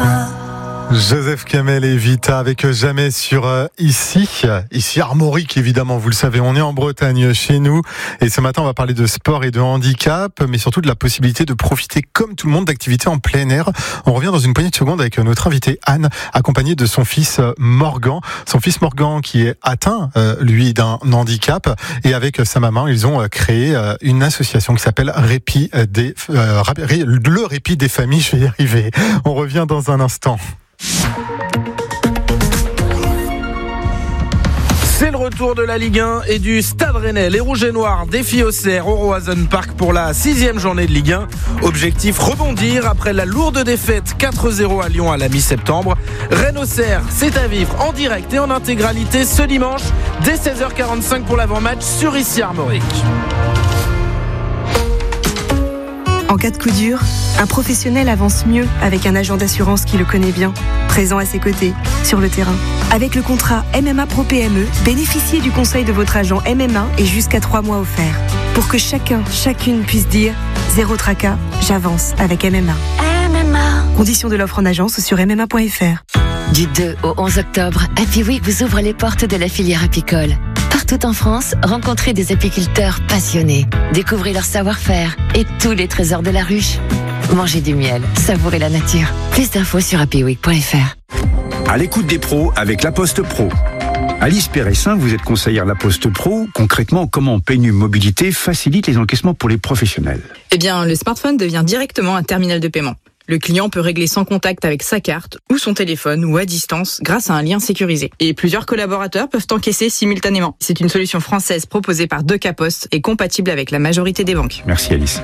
Joseph Kamel et Vita avec Jamais sur ici Armorique, évidemment, vous le savez, on est en Bretagne chez nous et ce matin on va parler de sport et de handicap, mais surtout de la possibilité de profiter comme tout le monde d'activités en plein air. On revient dans une poignée de secondes avec notre invitée Anne, accompagnée de son fils Morgan. Son fils Morgan qui est atteint, lui, d'un handicap, et avec sa maman, ils ont créé une association qui s'appelle le Répit des familles, je vais y arriver. On revient dans un instant. C'est le retour de la Ligue 1 et du Stade Rennais. Les Rouges et Noirs défient Auxerre au Roazhon Park pour la 6e journée de Ligue 1. Objectif, rebondir après la lourde défaite 4-0 à Lyon à la mi-septembre. Rennes-Auxerre, c'est à vivre en direct et en intégralité ce dimanche dès 16h45 pour l'avant-match sur ici Armorique. En cas de coup dur, un professionnel avance mieux avec un agent d'assurance qui le connaît bien, présent à ses côtés, sur le terrain. Avec le contrat MMA Pro PME, bénéficiez du conseil de votre agent MMA et jusqu'à 3 mois offerts. Pour que chacune puisse dire « Zéro tracas, j'avance avec MMA ». Conditions de l'offre en agence sur mma.fr. Du 2 au 11 octobre, Happy Week vous ouvre les portes de la filière apicole. Partout en France, rencontrez des apiculteurs passionnés. Découvrez leur savoir-faire et tous les trésors de la ruche. Mangez du miel, savourez la nature. Plus d'infos sur happyweek.fr. À l'écoute des pros avec La Poste Pro. Alice Péressin, vous êtes conseillère de La Poste Pro. Concrètement, comment PNU Mobilité facilite les encaissements pour les professionnels ? Eh bien, le smartphone devient directement un terminal de paiement. Le client peut régler sans contact avec sa carte ou son téléphone ou à distance grâce à un lien sécurisé. Et plusieurs collaborateurs peuvent encaisser simultanément. C'est une solution française proposée par Decapost et compatible avec la majorité des banques. Merci Alice.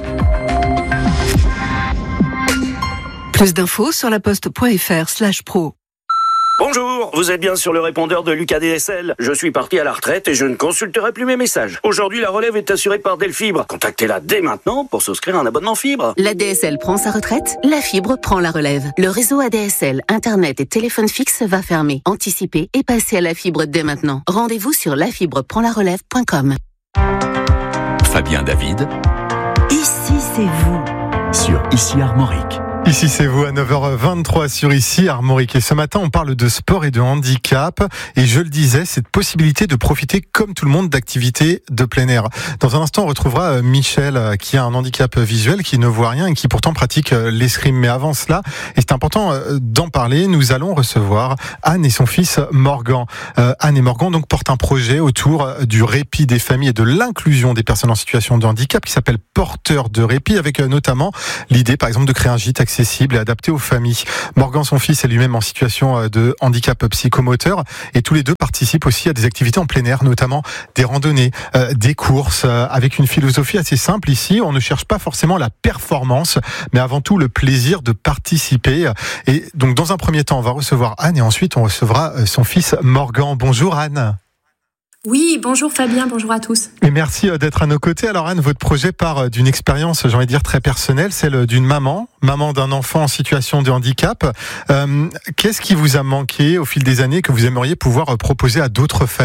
Plus d'infos sur laposte.fr/pro. Bonjour, vous êtes bien sur le répondeur de Lucas DSL. Je suis parti à la retraite et je ne consulterai plus mes messages. Aujourd'hui, la relève est assurée par Delfibre. Contactez-la dès maintenant pour souscrire un abonnement fibre. La DSL prend sa retraite, la fibre prend la relève. Le réseau ADSL, Internet et téléphone fixe va fermer. Anticipez et passez à la fibre dès maintenant. Rendez-vous sur lafibreprendlarelève.com. Fabien David. Ici, c'est vous. Sur Ici Armorique. Ici c'est vous à 9h23 sur Ici Armorique, et ce matin on parle de sport et de handicap, et je le disais, cette possibilité de profiter comme tout le monde d'activités de plein air. Dans un instant on retrouvera Michel qui a un handicap visuel, qui ne voit rien et qui pourtant pratique l'escrime. Mais avant cela, et c'est important d'en parler, nous allons recevoir Anne et son fils Morgan. Anne et Morgan donc portent un projet autour du répit des familles et de l'inclusion des personnes en situation de handicap qui s'appelle Porteurs de répit, avec notamment l'idée par exemple de créer un gîte accessible et adapté aux familles. Morgan, son fils, est lui-même en situation de handicap psychomoteur, et tous les deux participent aussi à des activités en plein air, notamment des randonnées, des courses, avec une philosophie assez simple ici. On ne cherche pas forcément la performance, mais avant tout le plaisir de participer. Et donc dans un premier temps, on va recevoir Anne et ensuite on recevra son fils Morgan. Bonjour Anne. Oui, bonjour Fabien, bonjour à tous. Et merci d'être à nos côtés. Alors Anne, votre projet part d'une expérience, j'ai envie de dire, très personnelle, celle d'une maman d'un enfant en situation de handicap. Qu'est-ce qui vous a manqué au fil des années que vous aimeriez pouvoir proposer à d'autres familles ?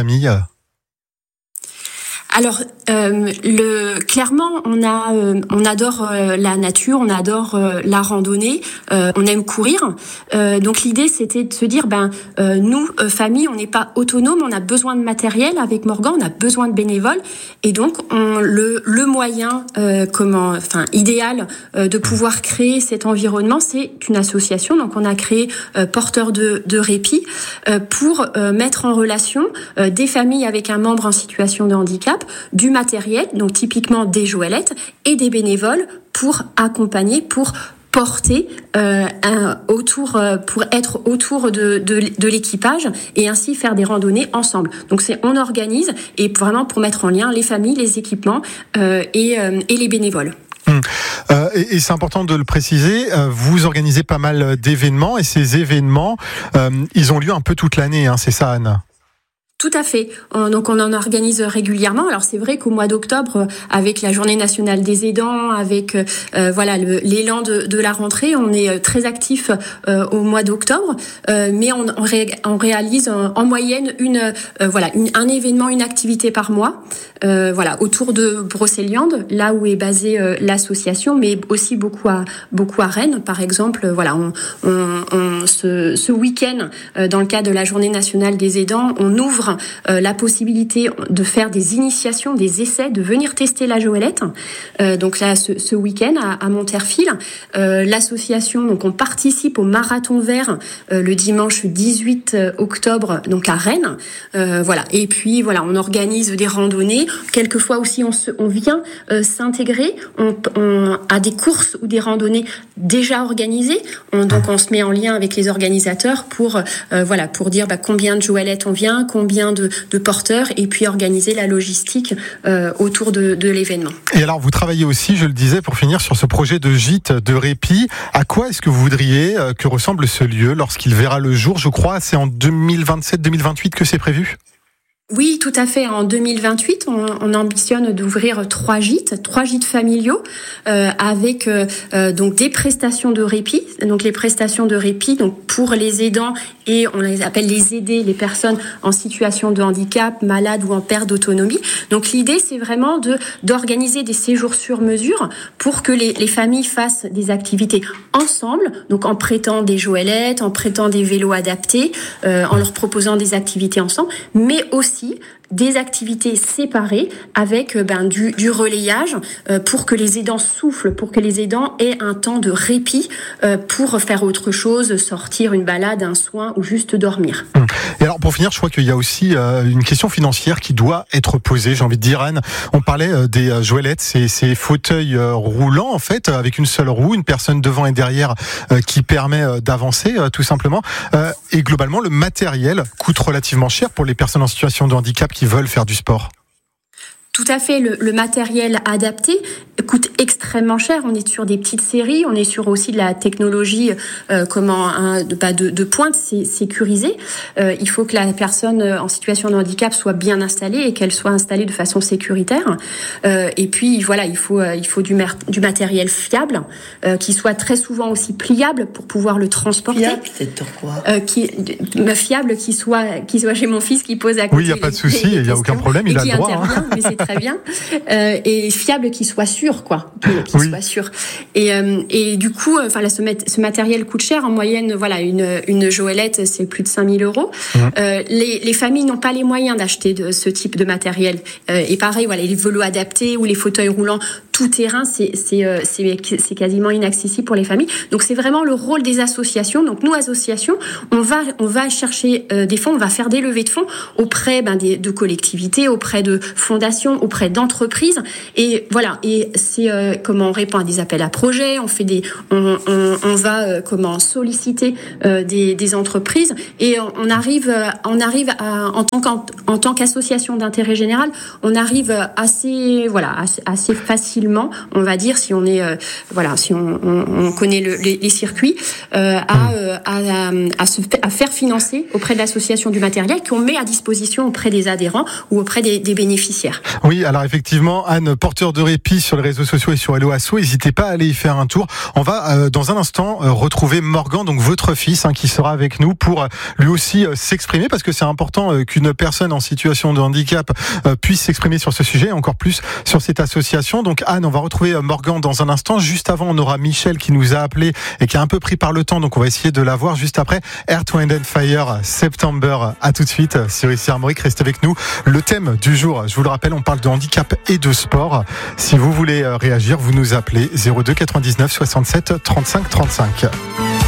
Alors, clairement, on adore la nature, on adore la randonnée, on aime courir. Donc l'idée, c'était de se dire, nous, famille, on n'est pas autonome, on a besoin de matériel. Avec Morgan, on a besoin de bénévoles, et donc le moyen, idéal de pouvoir créer cet environnement, c'est une association. Donc on a créé Porteurs de répit pour mettre en relation des familles avec un membre en situation de handicap, du matériel, donc typiquement des joëlettes, et des bénévoles pour accompagner, pour porter pour être autour de l'équipage et ainsi faire des randonnées ensemble. Donc on organise, et vraiment pour mettre en lien les familles, les équipements et les bénévoles. Et c'est important de le préciser, vous organisez pas mal d'événements, et ces événements, ils ont lieu un peu toute l'année, hein, c'est ça Anne ? Tout à fait. Donc on en organise régulièrement. Alors c'est vrai qu'au mois d'octobre, avec la Journée nationale des aidants, avec l'élan de la rentrée, on est très actif au mois d'octobre. Mais on réalise en moyenne un événement, une activité par mois, autour de Brocéliande, là où est basée l'association, mais aussi beaucoup à Rennes, par exemple. Ce week-end, dans le cadre de la Journée nationale des aidants, on ouvre la possibilité de faire des initiations, des essais, de venir tester la joëlette. Donc là, ce week-end à Monterfil, l'association, donc on participe au marathon vert le dimanche 18 octobre, donc à Rennes. Et puis on organise des randonnées. Quelquefois aussi, on vient s'intégrer à des courses ou des randonnées déjà organisées. Donc on se met en lien avec les organisateurs pour dire combien de joëlettes on vient, combien de porteurs, et puis organiser la logistique autour de l'événement. Et alors vous travaillez aussi, je le disais, pour finir, sur ce projet de gîte de répit. À quoi est-ce que vous voudriez que ressemble ce lieu lorsqu'il verra le jour? Je crois c'est en 2027-2028 que c'est prévu. Oui, tout à fait. En 2028, on ambitionne d'ouvrir 3 gîtes familiaux avec donc des prestations de répit. Donc les prestations de répit, donc pour les aidants, et on les appelle les aidés, les personnes en situation de handicap, malades ou en perte d'autonomie. Donc l'idée, c'est vraiment d'organiser des séjours sur mesure pour que les familles fassent des activités ensemble, donc en prêtant des joëlettes, en prêtant des vélos adaptés, en leur proposant des activités ensemble, mais aussi des activités séparées avec du relayage pour que les aidants soufflent, pour que les aidants aient un temps de répit pour faire autre chose, sortir une balade, un soin ou juste dormir. Et alors pour finir, je crois qu'il y a aussi une question financière qui doit être posée. J'ai envie de dire, Anne, on parlait des joëlettes, ces fauteuils roulants en fait, avec une seule roue, une personne devant et derrière qui permet d'avancer tout simplement. Et globalement, le matériel coûte relativement cher pour les personnes en situation de handicap qui veulent faire du sport. Tout à fait, le matériel adapté coûte extrêmement cher. On est sur des petites séries, on est sur aussi de la technologie de pointe, c'est sécurisé. Il faut que la personne en situation de handicap soit bien installée et qu'elle soit installée de façon sécuritaire. Et puis il faut du matériel fiable, qui soit très souvent aussi pliable pour pouvoir le transporter. Fiable, c'est quoi fiable, qui soit. J'ai mon fils qui pose à côté. Oui, il n'y a pas de souci, il n'y a aucun problème, il a le droit. Mais c'est très bien. Et fiable, qui soit sûr, quoi. Soit sûr. Et du coup, ce matériel coûte cher. En moyenne, une joëlette, c'est plus de 5 000 euros. Les familles n'ont pas les moyens d'acheter ce type de matériel. Et pareil, les vélos adaptés ou les fauteuils roulants tout terrain, c'est quasiment inaccessible pour les familles. Donc c'est vraiment le rôle des associations. Donc nous, associations, on va chercher des fonds, on va faire des levées de fonds auprès de collectivités, auprès de fondations, auprès d'entreprises. Et c'est comment on répond à des appels à projets, on va solliciter des entreprises, et on arrive en tant qu'association d'intérêt général, on arrive assez facilement, on va dire, si on est si on connaît les circuits, à faire financer auprès de l'association du matériel qu'on met à disposition auprès des adhérents ou auprès des bénéficiaires. Oui, alors effectivement, Anne, porteur de répit sur les réseaux sociaux et sur Hello Asso, n'hésitez pas à aller y faire un tour. On va dans un instant retrouver Morgan, donc votre fils, qui sera avec nous pour lui aussi s'exprimer, parce que c'est important qu'une personne en situation de handicap puisse s'exprimer sur ce sujet, et encore plus sur cette association. Donc Anne, on va retrouver Morgan dans un instant. Juste avant, on aura Michel qui nous a appelé et qui est un peu pris par le temps, donc on va essayer de la voir juste après. Earth, Wind and Fire, September. À tout de suite sur ici Armorique, restez avec nous. Le thème du jour, je vous le rappelle, on parle de handicap et de sport. Si vous voulez réagir, vous nous appelez 02 99 67 35 35.